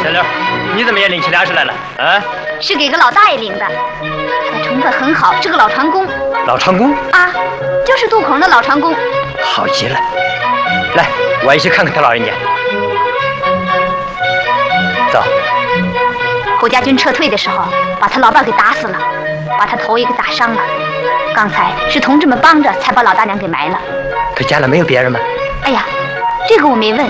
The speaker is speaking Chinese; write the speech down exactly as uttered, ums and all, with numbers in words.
小刘，你怎么也领起粮食来了？啊？ 是给个老大爷领的，他的成分很好，是个老船工。 老船工？ 啊，就是渡口的老船工。 好极了，来，我也去看看他老人家。走。 侯家军撤退的时候，把他老伴给打死了，把他头也给打伤了。刚才是同志们帮着，才把老大娘给埋了。 他家里没有别人吗？ 哎呀，这个我没问。